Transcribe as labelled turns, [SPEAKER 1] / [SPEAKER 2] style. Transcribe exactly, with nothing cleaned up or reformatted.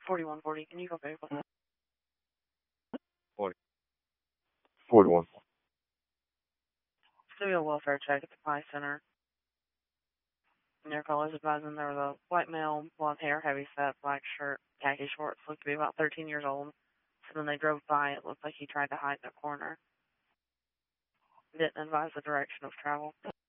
[SPEAKER 1] forty-one forty, can you go back?
[SPEAKER 2] forty. forty-one.
[SPEAKER 1] Do a welfare check at the Pie Center. Their callers advising there was a white male, blonde hair, heavy set, black shirt, khaki shorts, looked to be about thirteen years old. So when they drove by, it looked like he tried to hide in a corner. Didn't advise the direction of travel.